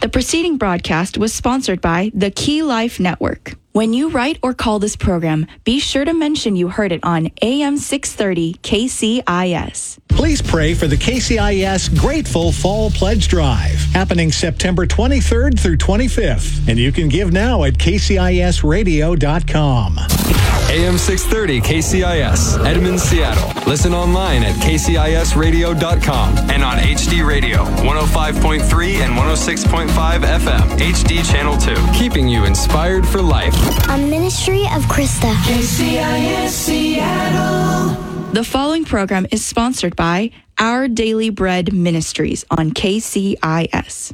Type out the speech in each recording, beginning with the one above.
The preceding broadcast was sponsored by the Key Life Network. When you write or call this program, be sure to mention you heard it on AM 630 KCIS. Please pray for the KCIS Grateful Fall Pledge Drive, happening September 23rd through 25th. And you can give now at kcisradio.com. AM 630 KCIS, Edmond, Seattle. Listen online at kcisradio.com and on HD Radio, 105.3 and 106.5 FM, HD Channel 2. Keeping you inspired for life. A ministry of Krista. KCIS Seattle. The following program is sponsored by Our Daily Bread Ministries on KCIS.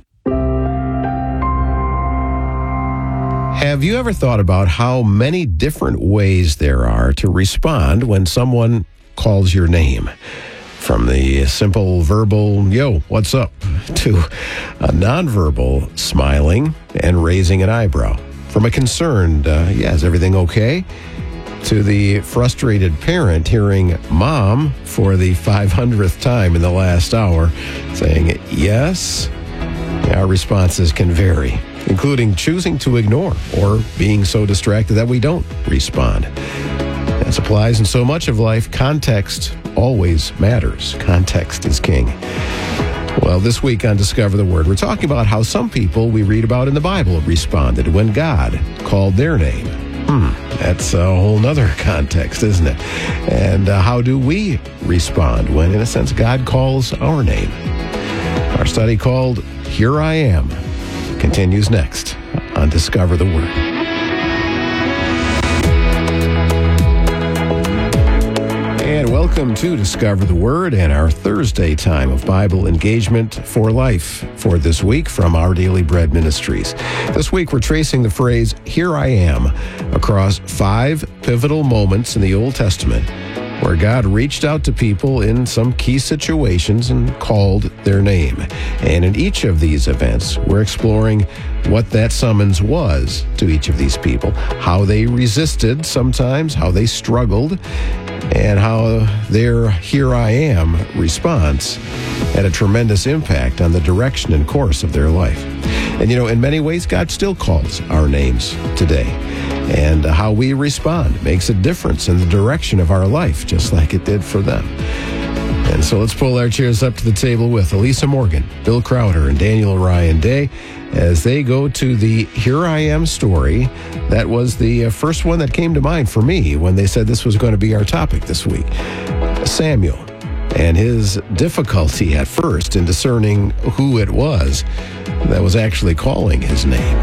Have you ever thought about how many different ways there are to respond when someone calls your name? From the simple verbal, yo, what's up, to a nonverbal smiling and raising an eyebrow. From a concerned, yeah, is everything okay? To the frustrated parent hearing mom for the 500th time in the last hour saying yes. Our responses can vary, including choosing to ignore or being so distracted that we don't respond. This applies in so much of life. Context always matters. Context is king. Well, this week on Discover the Word, we're talking about how some people we read about in the Bible responded when God called their name. That's a whole nother context, isn't it? And how do we respond when, in a sense, God calls our name? Our study called Here I Am continues next on Discover the Word. And welcome to Discover the Word and our Thursday time of Bible engagement for life for this week from Our Daily Bread Ministries. This week we're tracing the phrase, Here I Am, across 5 pivotal moments in the Old Testament where God reached out to people in some key situations and called their name. And in each of these events, we're exploring what that summons was to each of these people, how they resisted sometimes, how they struggled, and how their Here I Am response had a tremendous impact on the direction and course of their life. And you know, in many ways, God still calls our names today. And how we respond makes a difference in the direction of our life, just like it did for them. And so let's pull our chairs up to the table with Elisa Morgan, Bill Crowder, and Daniel Ryan Day as they go to the Here I Am story. That was the first one that came to mind for me when they said this was going to be our topic this week. Samuel and his difficulty at first in discerning who it was that was actually calling his name.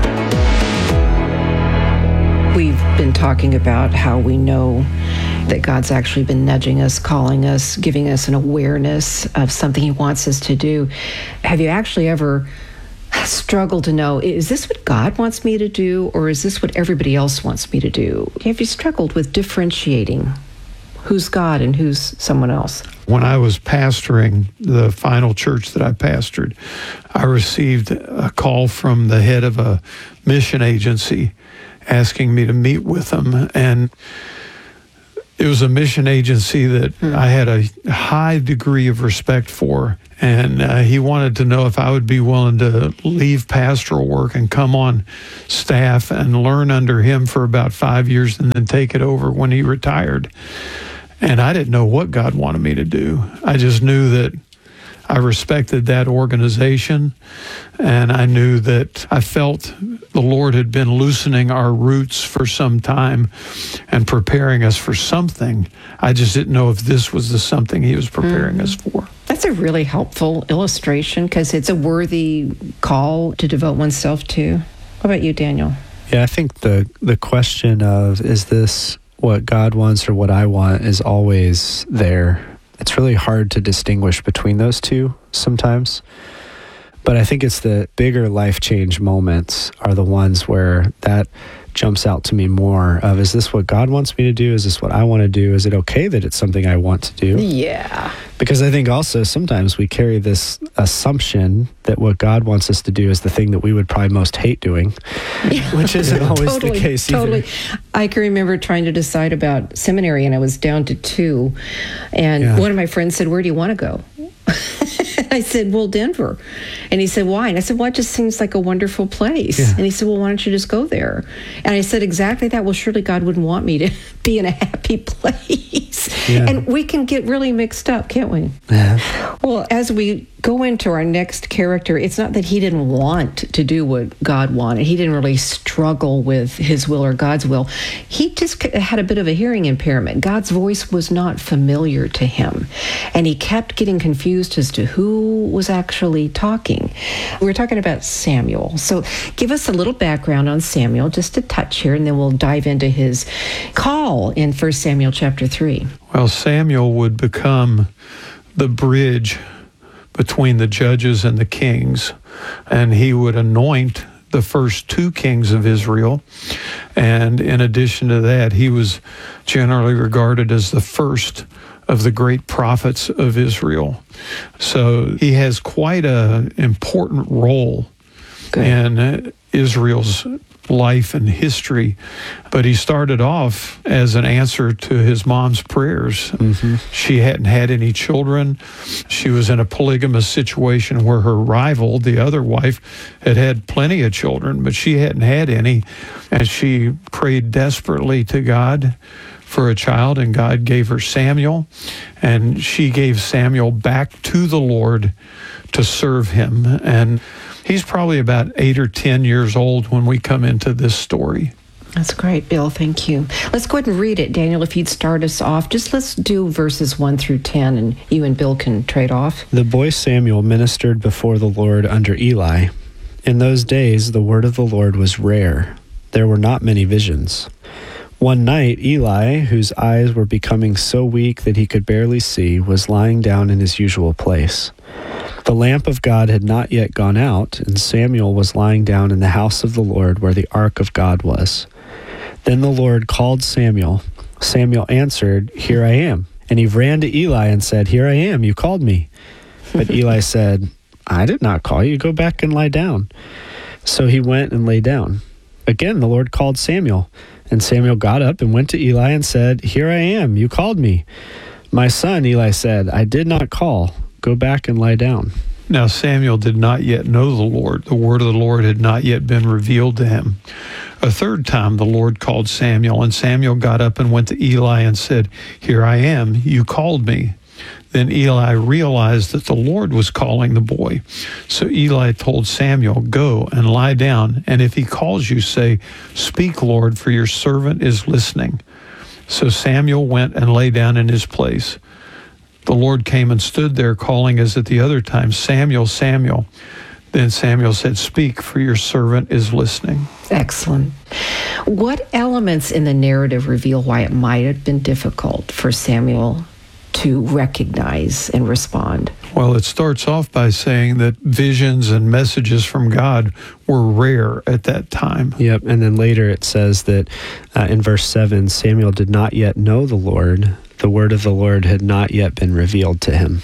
We've been talking about how we know that God's actually been nudging us, calling us, giving us an awareness of something He wants us to do. Have you actually ever struggled to know, is this what God wants me to do, or is this what everybody else wants me to do? Have you struggled with differentiating who's God and who's someone else? When I was pastoring the final church that I pastored, I received a call from the head of a mission agency asking me to meet with them. And it was a mission agency that I had a high degree of respect for. And he wanted to know if I would be willing to leave pastoral work and come on staff and learn under him for about 5 years and then take it over when he retired. And I didn't know what God wanted me to do. I just knew that I respected that organization, and I knew that I felt the Lord had been loosening our roots for some time and preparing us for something. I just didn't know if this was the something He was preparing us for. That's a really helpful illustration because it's a worthy call to devote oneself to. What about you, Daniel? Yeah, I think the question of, is this what God wants or what I want, is always there. It's really hard to distinguish between those two sometimes. But I think it's the bigger life change moments are the ones where that jumps out to me more of, is this what God wants me to do? Is this what I want to do? Is it okay that it's something I want to do? Yeah. Because I think also sometimes we carry this assumption that what God wants us to do is the thing that we would probably most hate doing, which isn't always the case either. Totally. I can remember trying to decide about seminary, and I was down to 2. And one of my friends said, "Where do you want to go?" I said, well, Denver. And he said, why? And I said, well, it just seems like a wonderful place. Yeah. And he said, well, why don't you just go there? And I said, exactly that. Well, surely God wouldn't want me to be in a happy place. Yeah. And we can get really mixed up, can't we? Yeah. Well, as we go into our next character, it's not that he didn't want to do what God wanted. He didn't really struggle with his will or God's will. He just had a bit of a hearing impairment. God's voice was not familiar to him. And he kept getting confused as to who was actually talking. We were talking about Samuel. So give us a little background on Samuel, just a touch here, and then we'll dive into his call in 1 Samuel chapter 3. Well, Samuel would become the bridge between the judges and the kings, and he would anoint the first two kings of Israel. And in addition to that, he was generally regarded as the first of the great prophets of Israel. So he has quite an important role in Israel's life and history, but he started off as an answer to his mom's prayers. Mm-hmm. She hadn't had any children. She was in a polygamous situation where her rival, the other wife, had plenty of children, but she hadn't had any, and she prayed desperately to God for a child, and God gave her Samuel, and she gave Samuel back to the Lord to serve him. And he's probably about 8 or 10 years old when we come into this story. That's great, Bill. Thank you. Let's go ahead and read it. Daniel, if you'd start us off, just let's do verses 1 through 10, and you and Bill can trade off. The boy Samuel ministered before the Lord under Eli. In those days, the word of the Lord was rare. There were not many visions. One night, Eli, whose eyes were becoming so weak that he could barely see, was lying down in his usual place. The lamp of God had not yet gone out, and Samuel was lying down in the house of the Lord where the ark of God was. Then the Lord called Samuel. Samuel answered, "Here I am." And he ran to Eli and said, "Here I am, you called me." But Eli said, "I did not call you. Go back and lie down." So he went and lay down. Again the Lord called Samuel. And Samuel got up and went to Eli and said, "Here I am, you called me." "My son," Eli said, "I did not call. Go back and lie down." Now Samuel did not yet know the Lord. The word of the Lord had not yet been revealed to him. A third time the Lord called Samuel, and Samuel got up and went to Eli and said, "Here I am, you called me." Then Eli realized that the Lord was calling the boy. So Eli told Samuel, "Go and lie down, and if he calls you, say, 'Speak, Lord, for your servant is listening.'" So Samuel went and lay down in his place. The Lord came and stood there, calling as at the other time, "Samuel, Samuel." Then Samuel said, "Speak, for your servant is listening." Excellent. What elements in the narrative reveal why it might have been difficult for Samuel to recognize and respond? Well, it starts off by saying that visions and messages from God were rare at that time. Yep, and then later it says that in verse 7, Samuel did not yet know the Lord. The word of the Lord had not yet been revealed to him.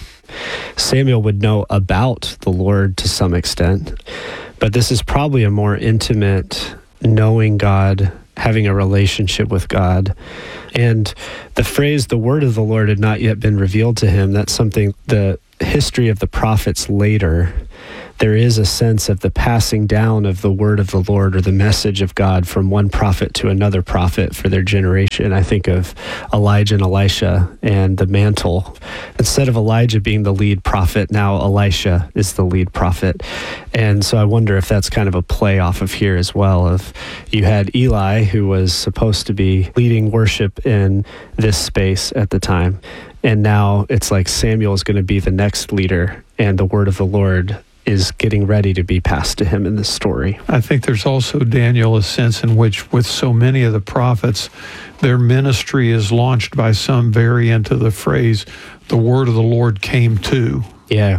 Samuel would know about the Lord to some extent, but this is probably a more intimate knowing God, having a relationship with God. And the phrase, "the word of the Lord had not yet been revealed to him," that's something, the history of the prophets later, there is a sense of the passing down of the word of the Lord or the message of God from one prophet to another prophet for their generation. I think of Elijah and Elisha and the mantle. Instead of Elijah being the lead prophet, now Elisha is the lead prophet. And so I wonder if that's kind of a play off of here as well. Of you had Eli, who was supposed to be leading worship in this space at the time, and now it's like Samuel is going to be the next leader, and the word of the Lord is getting ready to be passed to him in this story. I think there's also, Daniel, a sense in which with so many of the prophets, their ministry is launched by some variant of the phrase, "the word of the Lord came to." Yeah.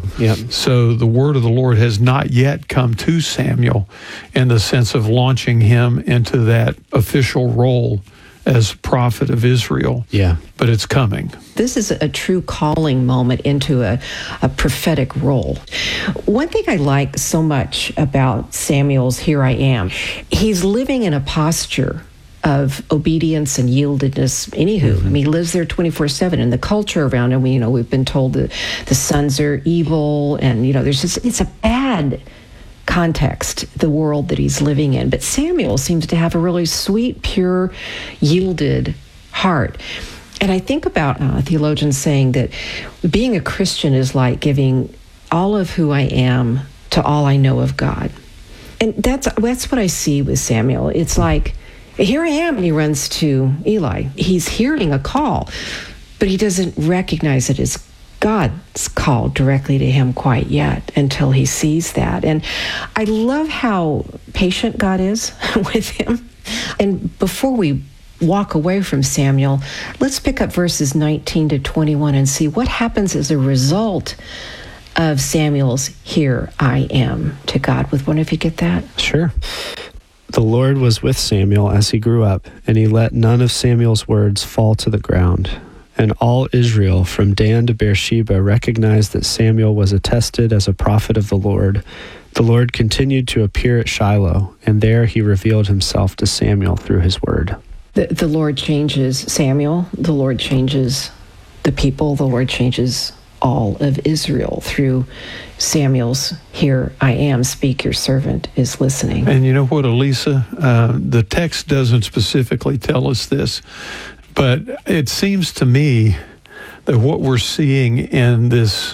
So the word of the Lord has not yet come to Samuel in the sense of launching him into that official role as prophet of Israel. Yeah. But it's coming. This is a true calling moment into a prophetic role. One thing I like so much about Samuel's "Here I Am," he's living in a posture of obedience and yieldedness. Anywho, I mean, he lives there 24/7, and the culture around him. We've been told that the sons are evil, and it's a bad context, the world that he's living in. But Samuel seems to have a really sweet, pure, yielded heart. And I think about theologians saying that being a Christian is like giving all of who I am to all I know of God. And that's what I see with Samuel. It's like, here I am, and he runs to Eli. He's hearing a call, but he doesn't recognize it as God's call directly to him quite yet until he sees that. And I love how patient God is with him. And before we walk away from Samuel, let's pick up verses 19 to 21 and see what happens as a result of Samuel's "Here I am" to God. Would one of you get that? Sure. The Lord was with Samuel as he grew up, and he let none of Samuel's words fall to the ground. And all Israel, from Dan to Beersheba, recognized that Samuel was attested as a prophet of the Lord. The Lord continued to appear at Shiloh, and there he revealed himself to Samuel through his word. The Lord changes Samuel. The Lord changes the people. The Lord changes all of Israel through Samuel's "Here I am, speak, your servant is listening." And you know what, Elisa? The text doesn't specifically tell us this, but it seems to me that what we're seeing in this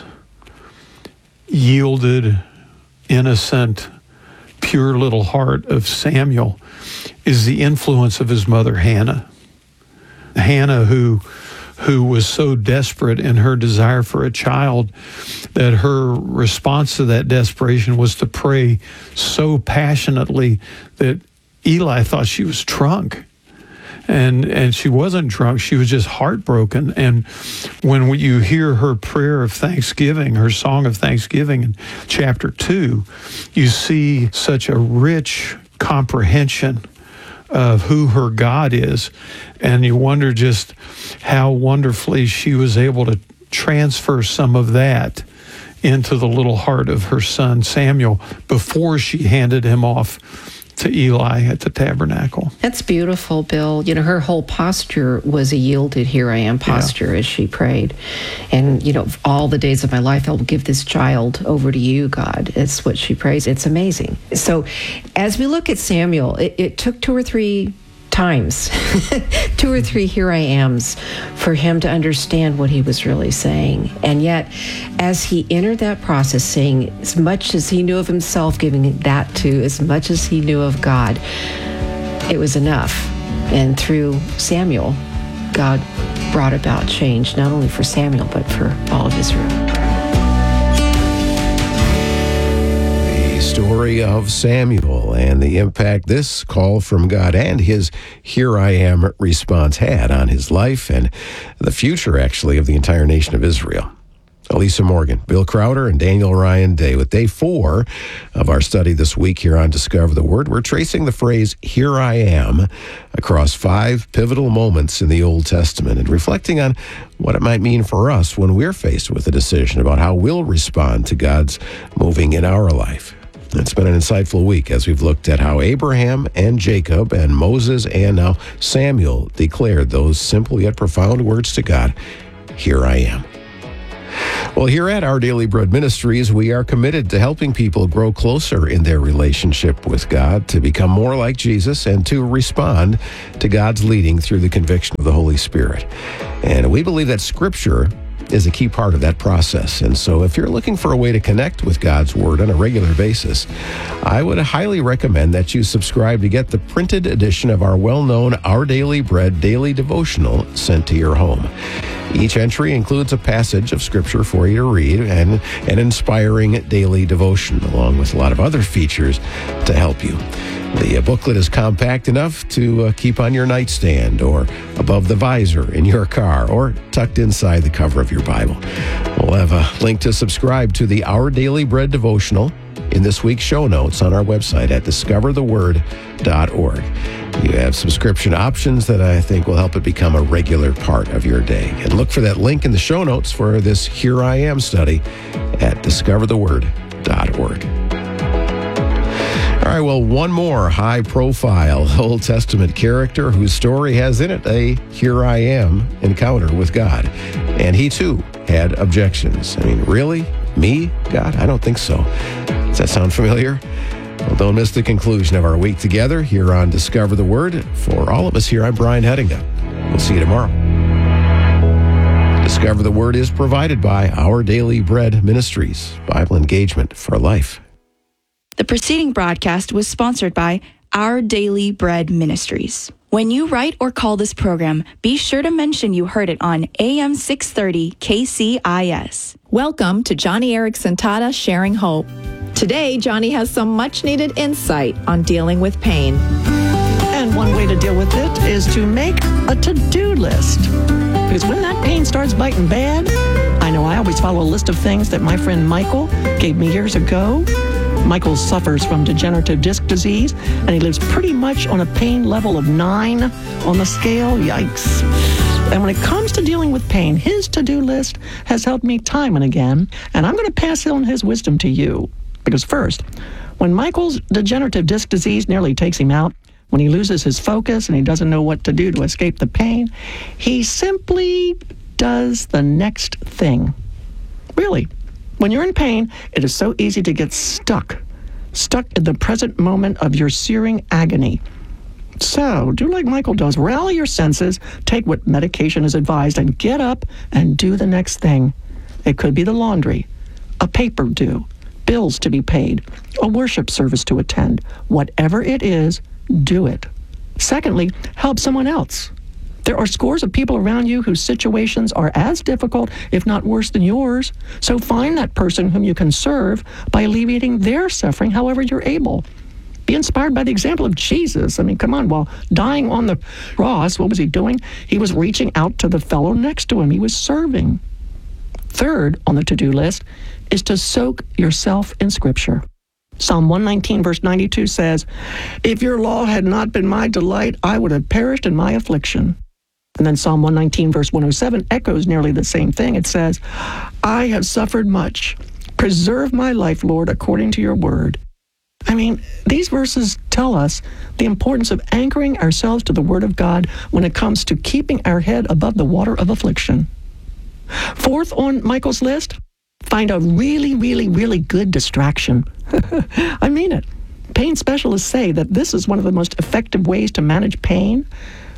yielded, innocent, pure little heart of Samuel is the influence of his mother, Hannah. Hannah, who was so desperate in her desire for a child that her response to that desperation was to pray so passionately that Eli thought she was drunk. And she wasn't drunk. She was just heartbroken. And when you hear her prayer of thanksgiving, her song of thanksgiving in chapter 2, you see such a rich comprehension of who her God is. And you wonder just how wonderfully she was able to transfer some of that into the little heart of her son Samuel before she handed him off to Eli at the tabernacle. That's beautiful, Bill. Her whole posture was a yielded "Here I am" posture as she prayed. And, all the days of my life, I'll give this child over to you, God. It's what she prays. It's amazing. So as we look at Samuel, it took 2 or 3 times, 2 or 3 "Here I ams" for him to understand what he was really saying. And yet, as he entered that process, saying as much as he knew of himself, giving that to as much as he knew of God, it was enough. And through Samuel, God brought about change, not only for Samuel, but for all of Israel. Story of Samuel and the impact this call from God and his "Here I am" response had on his life and the future, actually, of the entire nation of Israel. Elisa Morgan, Bill Crowder, and Daniel Ryan Day with day 4 of our study this week here on Discover the Word. We're tracing the phrase "Here I am" across 5 pivotal moments in the Old Testament and reflecting on what it might mean for us when we're faced with a decision about how we'll respond to God's moving in our life. It's been an insightful week as we've looked at how Abraham and Jacob and Moses and now Samuel declared those simple yet profound words to God, "Here I am." Well, here at Our Daily Bread Ministries, we are committed to helping people grow closer in their relationship with God, to become more like Jesus, and to respond to God's leading through the conviction of the Holy Spirit. And we believe that Scripture is a key part of that process. And so if you're looking for a way to connect with God's Word on a regular basis, I would highly recommend that you subscribe to get the printed edition of our well-known Our Daily Bread Daily Devotional sent to your home. Each entry includes a passage of Scripture for you to read and an inspiring daily devotion, along with a lot of other features to help you. The booklet is compact enough to keep on your nightstand or above the visor in your car or tucked inside the cover of your Bible. We'll have a link to subscribe to the Our Daily Bread Devotional in this week's show notes on our website at discovertheword.org. You have subscription options that I think will help it become a regular part of your day. And look for that link in the show notes for this "Here I Am" study at discovertheword.org. All right, well, one more high-profile Old Testament character whose story has in it a here I am encounter with God. And he, too, had objections. I mean, really? Me, God? I don't think so. Does that sound familiar? Well, don't miss the conclusion of our week together here on Discover the Word. For all of us here, I'm Brian Hedinga. We'll see you tomorrow. Discover the Word is provided by Our Daily Bread Ministries, Bible engagement for life. The preceding broadcast was sponsored by Our Daily Bread Ministries. When you write or call this program, be sure to mention you heard it on AM 630 KCIS. Welcome to Johnny Erickson Tata Sharing Hope. Today, Johnny has some much-needed insight on dealing with pain. And one way to deal with it is to make a to-do list. Because when that pain starts biting bad, I know I always follow a list of things that my friend Michael gave me years ago. Michael suffers from degenerative disc disease, and he lives pretty much on a pain level of 9 on the scale. Yikes. And when it comes to dealing with pain, his to-do list has helped me time and again, and I'm going to pass on his wisdom to you. Because first, when Michael's degenerative disc disease nearly takes him out, when he loses his focus and he doesn't know what to do to escape the pain, he simply does the next thing. Really. When you're in pain, it is so easy to get stuck in the present moment of your searing agony. So, do like Michael does. Rally your senses, take what medication is advised, and get up and do the next thing. It could be the laundry, a paper due, bills to be paid, a worship service to attend. Whatever it is, do it. Secondly, help someone else. There are scores of people around you whose situations are as difficult, if not worse than yours. So find that person whom you can serve by alleviating their suffering however you're able. Be inspired by the example of Jesus. I mean, come on, while dying on the cross, what was he doing? He was reaching out to the fellow next to him. He was serving. Third on the to-do list is to soak yourself in Scripture. Psalm 119, verse 92 says, "If your law had not been my delight, I would have perished in my affliction." And then Psalm 119, verse 107 echoes nearly the same thing. It says, "I have suffered much. Preserve my life, Lord, according to your word." I mean, these verses tell us the importance of anchoring ourselves to the word of God when it comes to keeping our head above the water of affliction. Fourth on Michael's list, find a really, really, really good distraction. I mean it. Pain specialists say that this is one of the most effective ways to manage pain.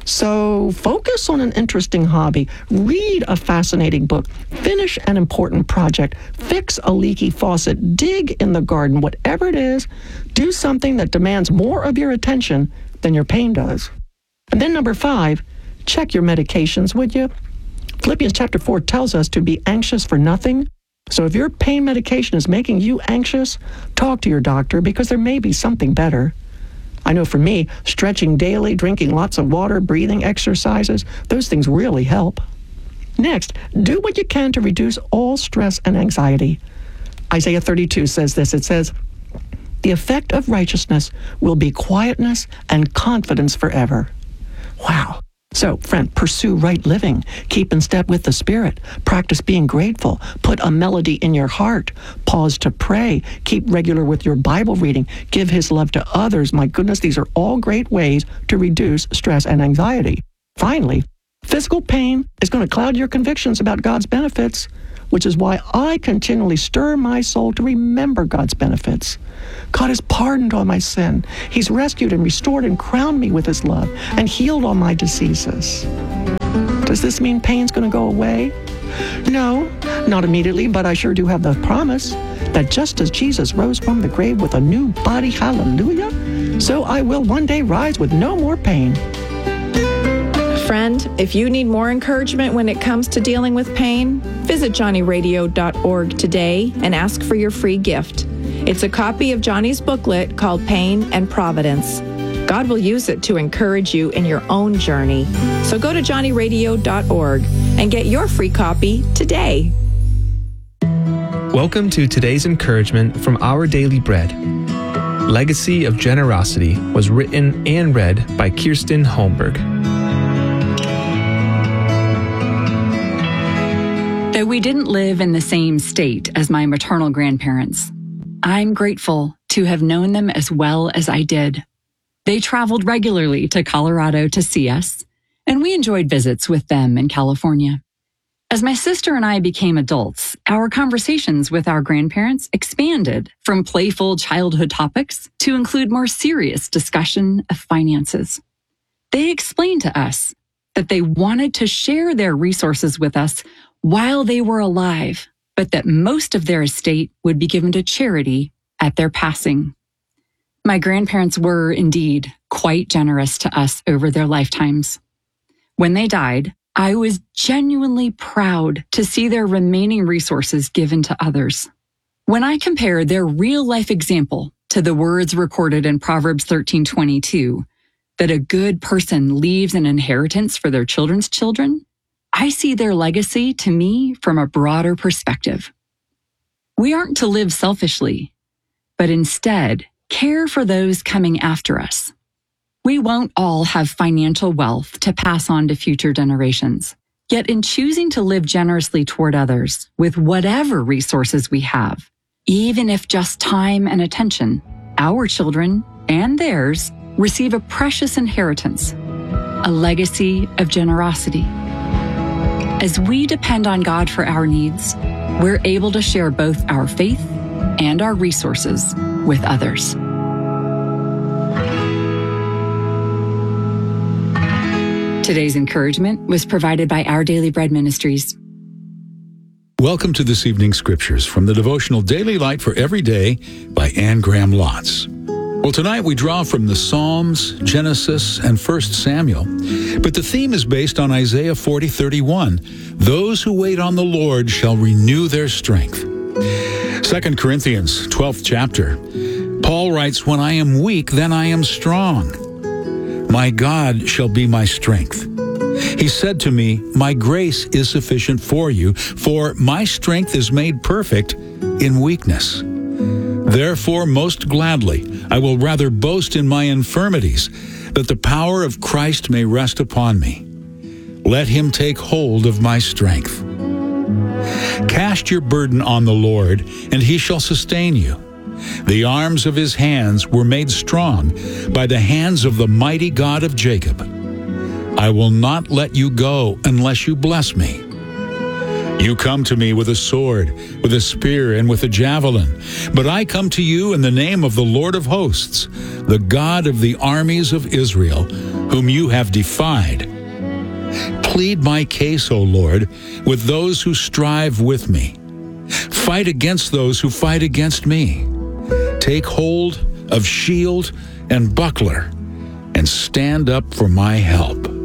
So focus on an interesting hobby, read a fascinating book, finish an important project, fix a leaky faucet, dig in the garden, whatever it is, do something that demands more of your attention than your pain does. And then number 5, check your medications, would you? Philippians chapter 4 tells us to be anxious for nothing. So if your pain medication is making you anxious, talk to your doctor because there may be something better. I know for me, stretching daily, drinking lots of water, breathing exercises, those things really help. Next, do what you can to reduce all stress and anxiety. Isaiah 32 says this. It says, "The effect of righteousness will be quietness and confidence forever." Wow. So, friend, pursue right living. Keep in step with the Spirit. Practice being grateful. Put a melody in your heart. Pause to pray. Keep regular with your Bible reading. Give His love to others. My goodness, these are all great ways to reduce stress and anxiety. Finally, physical pain is going to cloud your convictions about God's benefits, which is why I continually stir my soul to remember God's benefits. God has pardoned all my sin. He's rescued and restored and crowned me with His love and healed all my diseases. Does this mean pain's going to go away? No, not immediately, but I sure do have the promise that just as Jesus rose from the grave with a new body, hallelujah, so I will one day rise with no more pain. Friend, if you need more encouragement when it comes to dealing with pain, visit johnnyradio.org today and ask for your free gift. It's a copy of Johnny's booklet called Pain and Providence. God will use it to encourage you in your own journey. So go to johnnyradio.org and get your free copy today. Welcome to today's encouragement from Our Daily Bread. Legacy of Generosity was written and read by Kirsten Holmberg. Though we didn't live in the same state as my maternal grandparents, I'm grateful to have known them as well as I did. They traveled regularly to Colorado to see us, and we enjoyed visits with them in California. As my sister and I became adults, our conversations with our grandparents expanded from playful childhood topics to include more serious discussion of finances. They explained to us that they wanted to share their resources with us while they were alive, but that most of their estate would be given to charity at their passing. My grandparents were indeed quite generous to us over their lifetimes. When they died, I was genuinely proud to see their remaining resources given to others. When I compare their real-life example to the words recorded in Proverbs 13:22, that a good person leaves an inheritance for their children's children, I see their legacy to me from a broader perspective. We aren't to live selfishly, but instead care for those coming after us. We won't all have financial wealth to pass on to future generations. Yet in choosing to live generously toward others with whatever resources we have, even if just time and attention, our children and theirs receive a precious inheritance, a legacy of generosity. As we depend on God for our needs, we're able to share both our faith and our resources with others. Today's encouragement was provided by Our Daily Bread Ministries. Welcome to this evening's scriptures from the devotional Daily Light for Every Day by Anne Graham Lotz. Well, tonight we draw from the Psalms, Genesis, and 1 Samuel, but the theme is based on Isaiah 40:31. Those who wait on the Lord shall renew their strength. 2 Corinthians 12th chapter. Paul writes, when I am weak, then I am strong. My God shall be my strength. He said to me, my grace is sufficient for you, for my strength is made perfect in weakness. Therefore, most gladly, I will rather boast in my infirmities, that the power of Christ may rest upon me. Let him take hold of my strength. Cast your burden on the Lord, and he shall sustain you. The arms of his hands were made strong by the hands of the mighty God of Jacob. I will not let you go unless you bless me. You come to me with a sword, with a spear, and with a javelin, but I come to you in the name of the Lord of hosts, the God of the armies of Israel, whom you have defied. Plead my case, O Lord, with those who strive with me. Fight against those who fight against me. Take hold of shield and buckler, and stand up for my help.